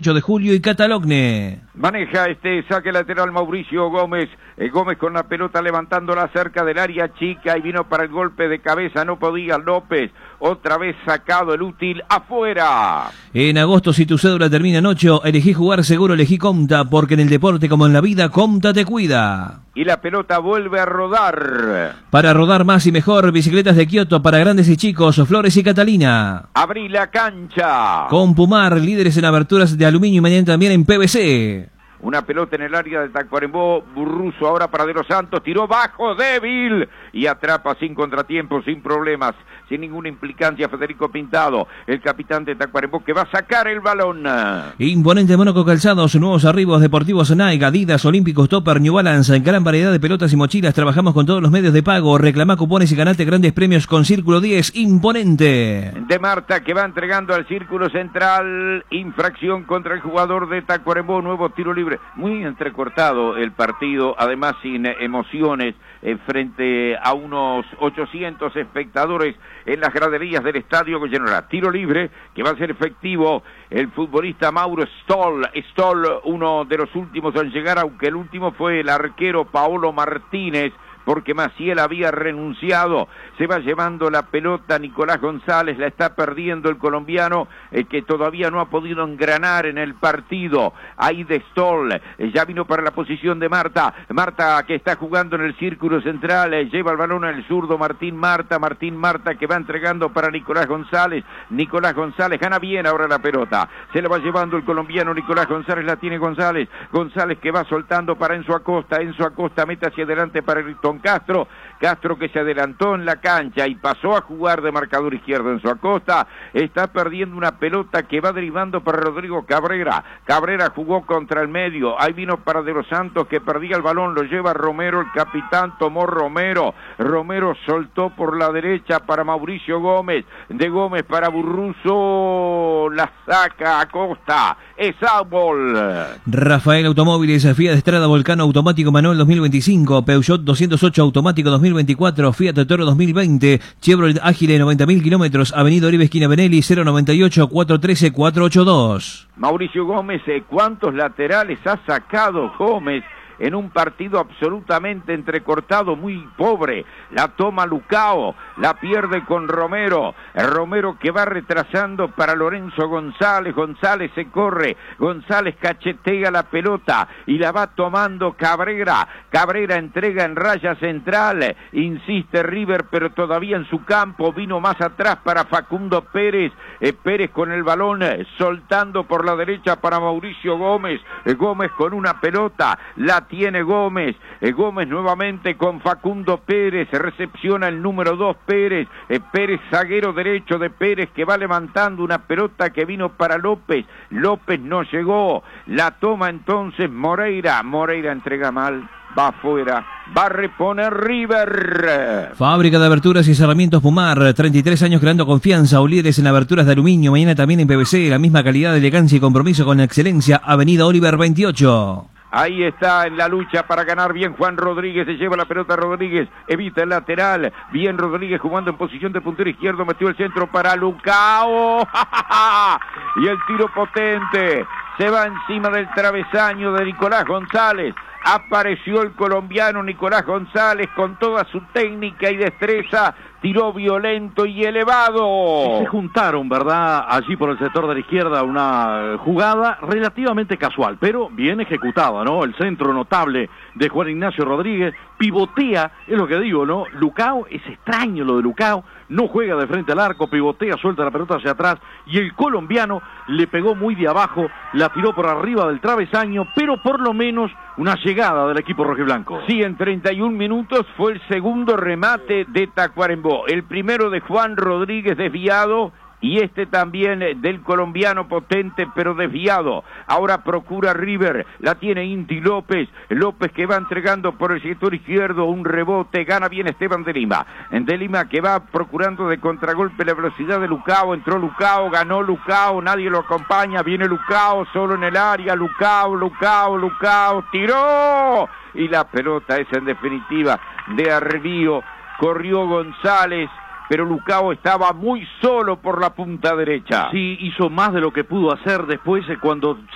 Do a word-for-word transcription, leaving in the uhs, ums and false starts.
ocho de julio y Catalogne. Maneja este saque lateral Mauricio Gómez. Eh, Gómez con la pelota levantándola cerca del área chica y vino para el golpe de cabeza. No podía López. Otra vez sacado el útil afuera. En agosto, si tu cédula termina en ocho, elegí jugar seguro, elegí Comta, porque en el deporte como en la vida, Comta te cuida. Y la pelota vuelve a rodar. Para rodar más y mejor, bicicletas de Kioto para grandes y chicos, Flores y Catalina. Abrí la cancha. Con Pumar, líderes en aberturas de aluminio y mañana también en P V C. Una pelota en el área de Tacuarembó, Burruso ahora para De los Santos, tiró bajo, débil, y atrapa sin contratiempos, sin problemas, sin ninguna implicancia Federico Pintado, el capitán de Tacuarembó, que va a sacar el balón. Imponente Mónaco Calzados, nuevos arribos deportivos Nike, Adidas, Olímpicos, Topper, New Balance, en gran variedad de pelotas y mochilas, trabajamos con todos los medios de pago, reclama cupones y ganate grandes premios con Círculo diez, imponente. De Marta, que va entregando al Círculo Central, infracción contra el jugador de Tacuarembó, nuevo tiro libre. Muy entrecortado el partido, además sin emociones, eh, frente a unos ochocientos espectadores en las graderías del estadio Goyenora. Tiro libre que va a ser efectivo el futbolista Mauro Stoll. Stoll, uno de los últimos en llegar, aunque el último fue el arquero Paolo Martínez, porque Maciel había renunciado. Se va llevando la pelota Nicolás González, la está perdiendo el colombiano, eh, que todavía no ha podido engranar en el partido. Ahí de Stoll, eh, ya vino para la posición de Marta, Marta que está jugando en el círculo central, eh, lleva el balón al zurdo Martín Marta, Martín Marta que va entregando para Nicolás González, Nicolás González gana bien ahora la pelota, se la va llevando el colombiano Nicolás González, la tiene González, González que va soltando para Enzo Acosta, Enzo Acosta mete hacia adelante para Ayrton Castro, Castro que se adelantó en la cancha y pasó a jugar de marcador izquierdo en su Acosta, está perdiendo una pelota que va derivando para Rodrigo Cabrera, Cabrera jugó contra el medio, ahí vino para De los Santos que perdía el balón, lo lleva Romero, el capitán tomó Romero, Romero soltó por la derecha para Mauricio Gómez, de Gómez para Burruso, la saca Acosta, es árbol. Rafael Automóviles, Fiat Estrada Volcano automático manual dos mil veinticinco, Peugeot doscientos ocho automático dos mil veinticuatro, Fiat Toro dos mil veinte, Chevrolet Ágile noventa mil kilómetros, Avenida Oribe esquina Benelli, cero noventa y ocho, cuatrocientos trece, cuatrocientos ochenta y dos. Mauricio Gómez, ¿cuántos laterales ha sacado Gómez en un partido absolutamente entrecortado, muy pobre? La toma Lucao, la pierde con Romero, Romero que va retrasando para Lorenzo González, González se corre, González cachetea la pelota y la va tomando Cabrera, Cabrera entrega en raya central, insiste River pero todavía en su campo, vino más atrás para Facundo Pérez, eh, Pérez con el balón, eh, soltando por la derecha para Mauricio Gómez, eh, Gómez con una pelota, la tiene Gómez, eh, Gómez nuevamente con Facundo Pérez, recepciona el número dos Pérez, eh, Pérez zaguero derecho de Pérez que va levantando una pelota que vino para López, López no llegó, la toma entonces Moreira, Moreira entrega mal, va afuera, va a reponer River. Fábrica de aberturas y cerramientos Pumar, treinta y tres años creando confianza, o líderes en aberturas de aluminio, mañana también en P V C, la misma calidad, elegancia y compromiso con la excelencia, Avenida Oliver veintiocho. Ahí está en la lucha para ganar bien Juan Rodríguez, se lleva la pelota Rodríguez, evita el lateral, bien Rodríguez jugando en posición de puntero izquierdo, metió el centro para Lucao, y el tiro potente, se va encima del travesaño de Nicolás González, apareció el colombiano Nicolás González con toda su técnica y destreza, tiró violento y elevado. Se juntaron, ¿verdad? Allí por el sector de la izquierda una jugada relativamente casual, pero bien ejecutada, ¿no? El centro notable de Juan Ignacio Rodríguez, pivotea, es lo que digo, ¿no? Lucao, es extraño lo de Lucao, no juega de frente al arco, pivotea, suelta la pelota hacia atrás, y el colombiano le pegó muy de abajo, la tiró por arriba del travesaño, pero por lo menos una llegada del equipo rojiblanco. Sí, en treinta y un minutos fue el segundo remate de Tacuarembó, el primero de Juan Rodríguez desviado, y este también del colombiano potente pero desviado. Ahora procura River, la tiene Inti López, López que va entregando por el sector izquierdo un rebote, gana bien Esteban de Lima, de Lima que va procurando de contragolpe la velocidad de Lucao, entró Lucao, ganó Lucao, nadie lo acompaña, viene Lucao solo en el área, Lucao, Lucao, Lucao, tiró, y la pelota es en definitiva de Arrebío, corrió González, pero Lucao estaba muy solo por la punta derecha. Sí, hizo más de lo que pudo hacer después eh, cuando